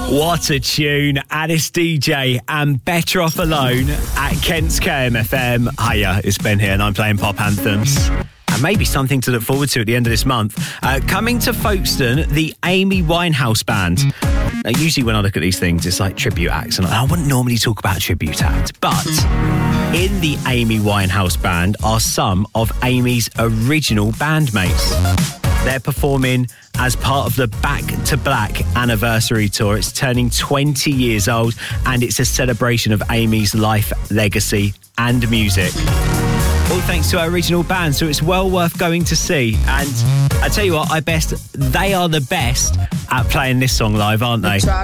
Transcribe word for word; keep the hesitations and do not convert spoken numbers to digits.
What a tune. Addis D J and Better Off Alone at Kent's K M F M. Hiya, it's Ben here and I'm playing pop anthems. And maybe something to look forward to at the end of this month. Uh, coming to Folkestone, the Amy Winehouse Band. Now, usually when I look at these things, it's like tribute acts. And I wouldn't normally talk about tribute acts. But in the Amy Winehouse Band are some of Amy's original bandmates. They're performing as part of the Back to Black anniversary tour. It's turning twenty years old and it's a celebration of Amy's life, legacy and music. All thanks to our original band, so it's well worth going to see. And I tell you what, I best they are the best at playing this song live, aren't they?